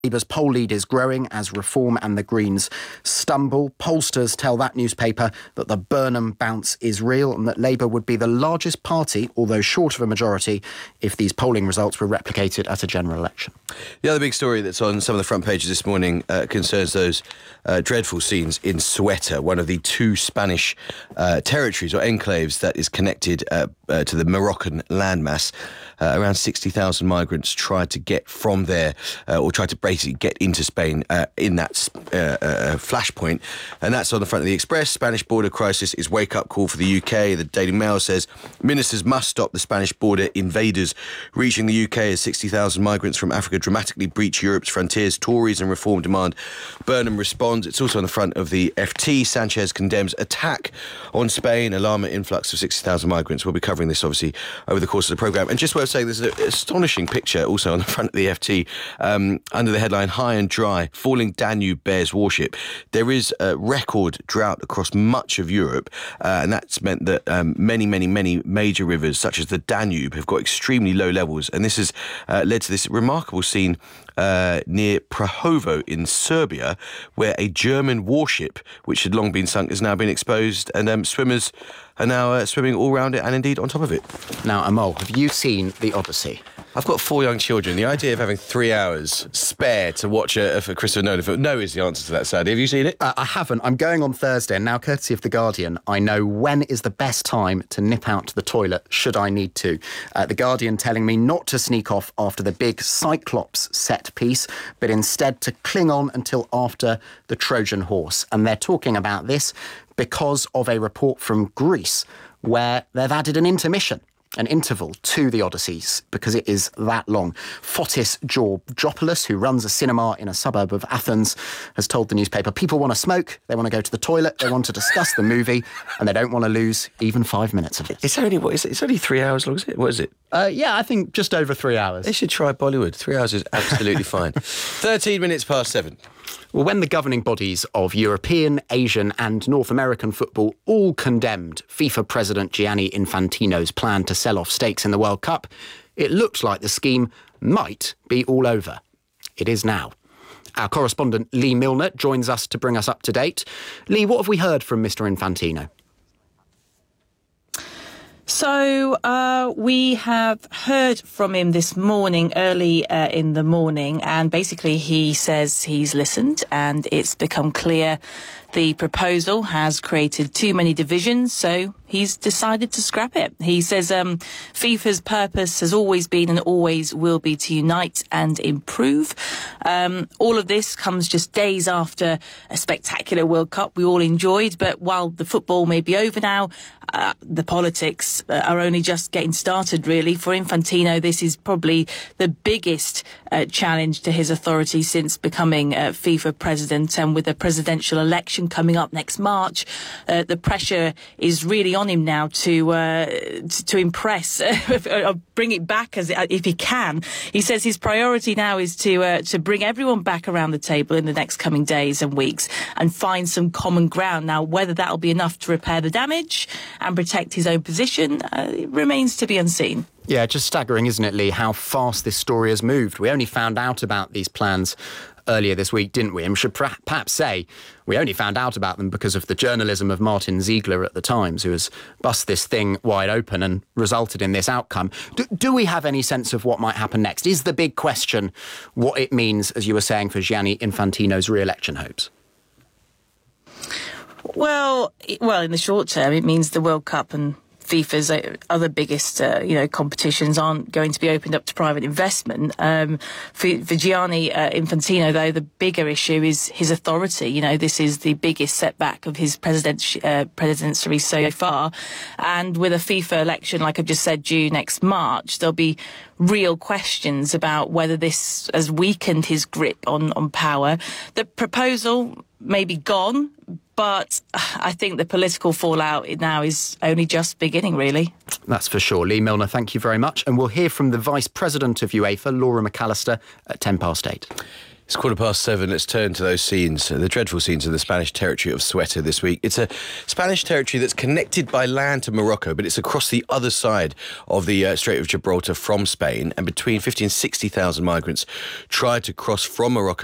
Labour's poll lead is growing as Reform and the Greens stumble. Pollsters tell that newspaper that the Burnham bounce is real and that Labour would be the largest party, although short of a majority, if these polling results were replicated at a general election. The other big story that's on some of the front pages this morning concerns those dreadful scenes in Ceuta, one of the two Spanish territories or enclaves that is connected to the Moroccan landmass. Around 60,000 migrants tried to get from there, or tried to basically get into Spain in that flashpoint. And that's on the front of the Express. Spanish border crisis is wake-up call for the UK. The Daily Mail says ministers must stop the Spanish border invaders reaching the UK as 60,000 migrants from Africa dramatically breach Europe's frontiers. Tories and Reform demand Burnham responds. It's also on the front of the FT. Sanchez condemns attack on Spain, alarm at influx of 60,000 migrants. We'll be covering this, obviously, over the course of the programme. And just worth saying, there's an astonishing picture also on the front of the FT under the headline, High and Dry, Falling Danube Bears Warship. There is a record drought across much of Europe, and that's meant that many major rivers, such as the Danube, have got extremely low levels. And this has led to this remarkable scene near Prahovo in Serbia, where a German warship, which had long been sunk, has now been exposed, and swimmers are now swimming all around it and indeed on top of it. Now, Amol, have you seen The Odyssey? I've got 4 young children. The idea of having 3 hours spare to watch a Christopher Nolan film, no is the answer to that, sadly. Have you seen it? I haven't. I'm going on Thursday, and now, courtesy of The Guardian, I know when is the best time to nip out to the toilet, should I need to. The Guardian telling me not to sneak off after the big Cyclops set piece, but instead to cling on until after the Trojan horse. And they're talking about this because of a report from Greece where they've added an interval to The Odysseys because it is that long. Fotis Georgopoulos, who runs a cinema in a suburb of Athens, has told the newspaper people want to smoke, they want to go to the toilet, they want to discuss the movie, and they don't want to lose even 5 minutes of it. It's only, it's only 3 hours long, is it? What is it? Yeah, I think just over 3 hours. They should try Bollywood. 3 hours is absolutely fine. 13 minutes past 7. Well, when the governing bodies of European, Asian and North American football all condemned FIFA President Gianni Infantino's plan to sell off stakes in the World Cup, it looked like the scheme might be all over. It is now. Our correspondent Lee Milner joins us to bring us up to date. Lee, what have we heard from Mr. Infantino? So we have heard from him this morning, early in the morning, and basically he says he's listened and it's become clear the proposal has created too many divisions, so he's decided to scrap it. He says FIFA's purpose has always been and always will be to unite and improve. All of this comes just days after a spectacular World Cup we all enjoyed, but while the football may be over now, the politics are only just getting started, really. For Infantino, this is probably the biggest challenge to his authority since becoming FIFA president, and with a presidential election coming up next March, the pressure is really on him now to impress, bring it back if he can. He says his priority now is to bring everyone back around the table in the next coming days and weeks and find some common ground. Now, whether that'll be enough to repair the damage and protect his own position remains to be unseen. Yeah, just staggering, isn't it, Lee, how fast this story has moved. We only found out about these plans earlier this week, didn't we? And we should perhaps say we only found out about them because of the journalism of Martin Ziegler at the Times, who has bust this thing wide open and resulted in this outcome. Do we have any sense of what might happen next? Is the big question what it means, as you were saying, for Gianni Infantino's re-election hopes? Well, in the short term, it means the World Cup and FIFA's other biggest, competitions aren't going to be opened up to private investment. For Gianni Infantino, though, the bigger issue is his authority. You know, this is the biggest setback of his presidency so far. And with a FIFA election, like I've just said, due next March, there'll be real questions about whether this has weakened his grip on power. The proposal may be gone, but I think the political fallout now is only just beginning, really. That's for sure. Lee Milner, thank you very much. And we'll hear from the Vice President of UEFA, Laura McAllister, at 8:10. It's 7:15. Let's turn to those scenes, the dreadful scenes of the Spanish territory of Ceuta this week. It's a Spanish territory that's connected by land to Morocco, but it's across the other side of the Strait of Gibraltar from Spain, and between 50 and 60,000 migrants tried to cross from Morocco